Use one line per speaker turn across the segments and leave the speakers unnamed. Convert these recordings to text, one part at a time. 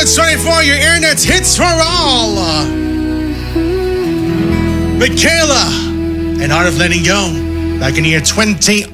It's 24, your internet's hits for all. Michaela and Art of Letting Go. Back in the year 2001.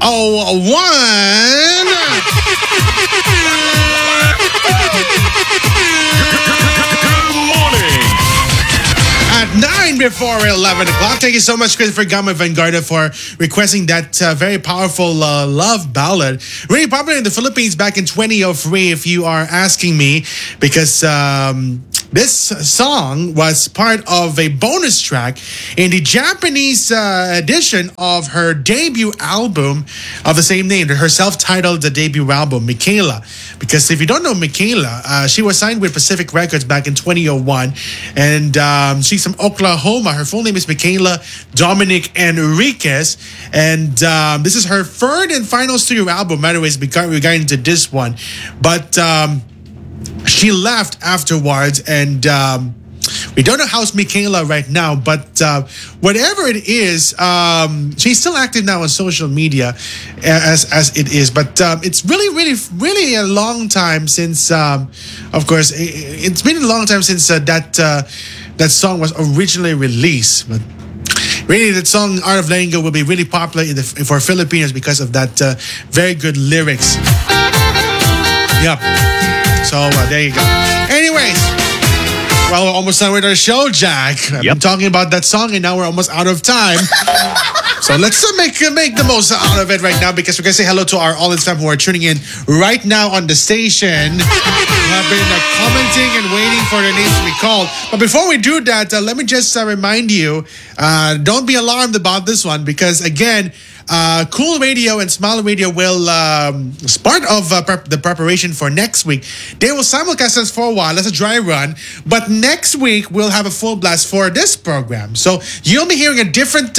At 9 before 11 o'clock. Thank you so much, Christopher Gama Vanguardia, for requesting that very powerful love ballad. Really popular in the Philippines back in 2003, if you are asking me, because this song was part of a bonus track in the Japanese edition of her debut album of the same name, her self-titled debut album, Michaela. Because if you don't know Michaela, she was signed with Pacific Records back in 2001, and she's from Oklahoma. Her full name is Michaela Dominic Enriquez, and this is her third and final studio album, by the way, regarding to this one. But she left afterwards, and we don't know how's Michaela right now, but whatever it is, she's still active now on social media as it is. But it's really a long time since, of course, it's been a long time since that song was originally released. But really, that song Art of Letting Go will be really popular for Filipinos because of that very good lyrics. Yep. So there you go. Anyways, well, we're almost done with our show, Jack. I've been talking about that song, and now we're almost out of time. So let's make the most out of it right now, because we're going to say hello to our all-in fam who are tuning in right now on the station. Who have been commenting and waiting for their names to be called. But before we do that, let me just remind you, don't be alarmed about this one, because again, Cool Radio and Smile Radio will, as part of the preparation for next week, they will simulcast us for a while as a dry run, but next week we'll have a full blast for this program. So you'll be hearing a different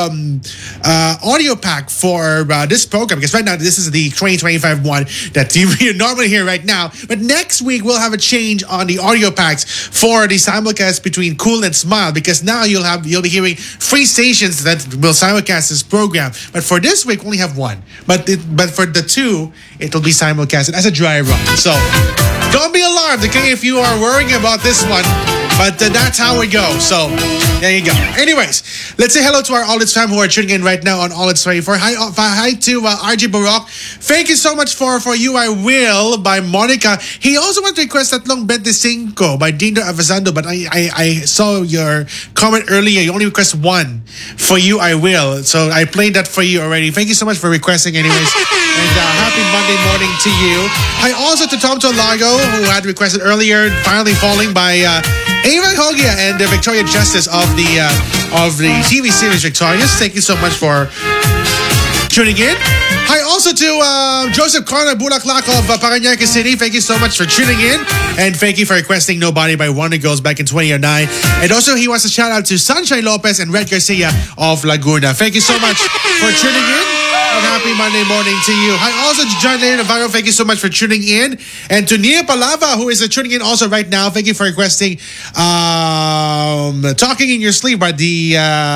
audio pack for this program, because right now this is the 2025 one that you normally hear right now, but next week we'll have a change on the audio packs for the simulcast between Cool and Smile, because now you'll be hearing 3 stations that will simulcast this program. But for this week, we only have 1. But for the 2, it will be simulcasted as a dry run. So don't be alarmed, okay, if you are worrying about this one. But that's how we go. So there you go. Anyways, let's say hello to our All It's fam who are tuning in right now on All It's 24. Hi to RJ Barok. Thank you so much for You I Will by Monica. He also wants to request Tatlong 25 by Dino Avazando, but I saw your comment earlier. You only request 1 for You I Will. So I played that for you already. Thank you so much for requesting anyways. And happy Monday morning to you. Hi also to Tom Tolago, who had requested earlier, Finally Falling by Ava Hogia and Victoria Justice of the TV series Victorious. Thank you so much for tuning in. Hi also to Joseph Corner Bulaklak of Parañaque City. Thank you so much for tuning in. And thank you for requesting Nobody by Wonder Girls back in 2009. And also he wants to shout out to Sunshine Lopez and Red Garcia of Laguna. Thank you so much for tuning in. And happy Monday morning to you. Hi also to John Navarro. Thank you so much for tuning in. And to Nia Palava, who is tuning in also right now. Thank you for requesting Talking in Your Sleep by the...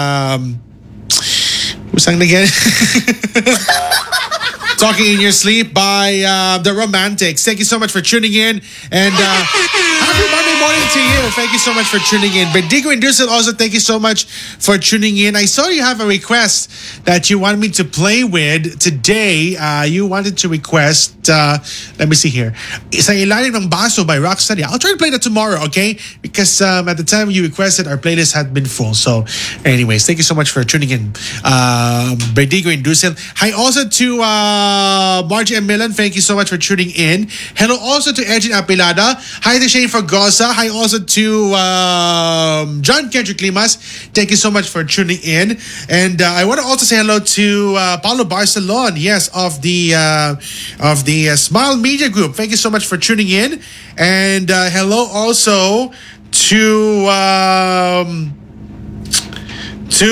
who sang it again? Talking in Your Sleep by The Romantics. Thank you so much for tuning in. And happy Monday morning to you. Thank you so much for tuning in. Bendigo Inducil also, thank you so much for tuning in. I saw you have a request that you want me to play with today. You wanted to request, let me see here, Sa Ilalim ng Baso by Rocksteady. I'll try to play that tomorrow, okay? Because at the time you requested, our playlist had been full. So anyways, thank you so much for tuning in. Bendigo Inducil. Hi also to Margie M. Millan. Thank you so much for tuning in. Hello also to Edgin Apilada. Hi to Shane Fragosa. Hi also to John Kendrick Limas. Thank you so much for tuning in. And I want to also say hello to Paulo Barcelon. Yes, of the Smile Media Group. Thank you so much for tuning in. And hello also to To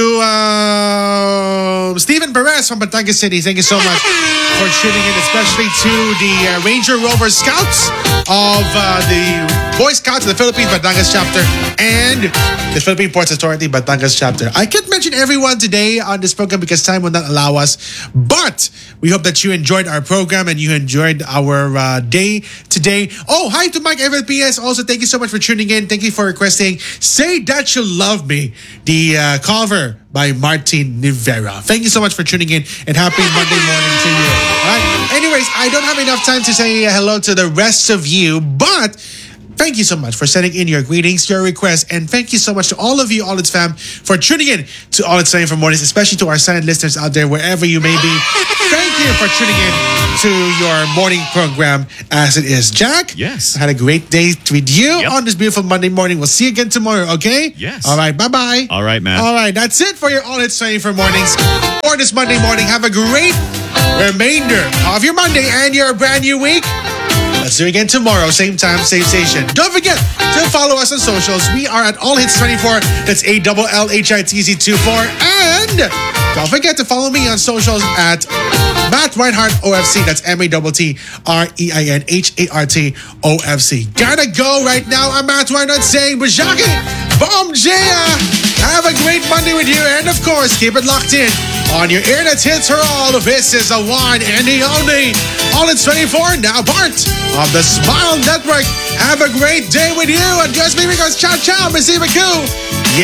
Stephen Perez from Batangas City, thank you so much for tuning in, especially to the Ranger Rover Scouts of the Boy Scouts of the Philippines Batangas chapter and the Philippine Ports Authority Batangas chapter. I can't mention everyone today on this program because time will not allow us, but we hope that you enjoyed our program and you enjoyed our day today. Oh, hi to Mike Everett PS. Also, thank you so much for tuning in. Thank you for requesting Say That You Love Me, the cover by Martin Nivera. Thank you so much for tuning in and happy Monday morning to you. All right. Anyways, I don't have enough time to say hello to the rest of you, but thank you so much for sending in your greetings, your requests, and thank you so much to all of you, All It's fam, for tuning in to All It's 24 Mornings, especially to our silent listeners out there, wherever you may be. Thank you for tuning in to your morning program as it is. Jack?
Yes.
I had a great day with you on this beautiful Monday morning. We'll see you again tomorrow, okay?
Yes.
All right, bye-bye.
All right, man.
All right, that's it for your All It's 24 Mornings for this Monday morning. Have a great remainder of your Monday and your brand new week. Let's do it again tomorrow, same time, same station. Don't forget to follow us on socials. We are at All Hits 24. That's ALLHITZ24. And don't forget to follow me on socials at Matt Reinhardt OFC. That's MATTREINHART OFC. Gotta go right now. I'm Matt Reinhardt saying Bajaki Bom Jaya. Have a great Monday with you. And of course, keep it locked in on your internet hits for all. This is the one and the only All It's 24, now part of the Smile Network. Have a great day with you. And just me because ciao ciao, Missy Baku.